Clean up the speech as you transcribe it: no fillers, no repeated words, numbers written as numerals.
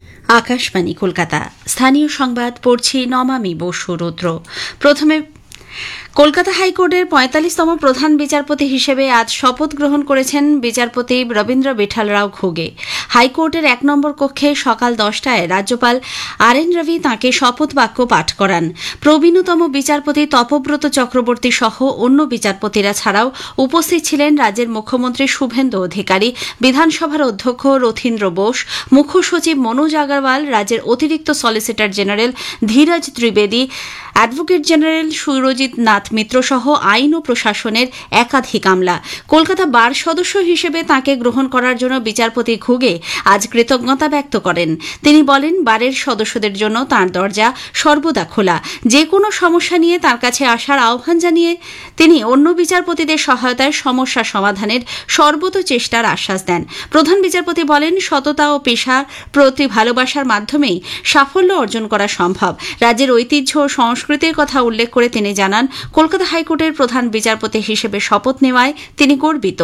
আকাশবাণী কলকাতা স্থানীয় সংবাদ পড়ছি নমামি বসু রুদ্র। প্রথমে কলকাতা হাইকোর্টের ৪৫তম প্রধান বিচারপতি হিসেবে আজ শপথ গ্রহণ করেছেন বিচারপতি রবীন্দ্র বিঠালরাও ঘুগে। হাইকোর্টের ১ নম্বর কক্ষে সকাল ১০টায় রাজ্যপাল আর এন রবি তাঁকে শপথ বাক্য পাঠ করান। প্রবীণতম বিচারপতি তপব্রত চক্রবর্তী সহ অন্য বিচারপতিরা ছাড়াও উপস্থিত ছিলেন রাজ্যের মুখ্যমন্ত্রী শুভেন্দু অধিকারী, বিধানসভার অধ্যক্ষ রথীন্দ্র বোস, মুখ্য সচিব মনোজ আগরওয়াল, রাজ্যের অতিরিক্ত solicitor general Dheeraj Trivedi, advocate general Surajit Nath মিত্র সহ আইন ও প্রশাসনের একাধিক আমলা। কলকাতা বার সদস্য হিসেবে তাঁকে গ্রহণ করার জন্য বিচারপতি ঘুগে আজ কৃতজ্ঞতা ব্যক্ত করেন। তিনি বলেন, বারের সদস্যদের জন্য তাঁর দরজা সর্বদা খোলা। যে কোনো সমস্যা নিয়ে তাঁর কাছে আসার আহ্বান জানিয়ে তিনি অন্য বিচারপতিদের সহায়তায় সমস্যা সমাধানের সর্বত চেষ্টার আশ্বাস দেন। প্রধান বিচারপতি বলেন, সততা ও পেশার প্রতি ভালোবাসার মাধ্যমেই সাফল্য অর্জন করা সম্ভব। রাজ্যের ঐতিহ্য ও সংস্কৃতির কথা উল্লেখ করে তিনি জানান, কলকাতা হাইকোর্টের প্রধান বিচারপতি হিসেবে শপথ নেওয়ায় তিনি গর্বিত।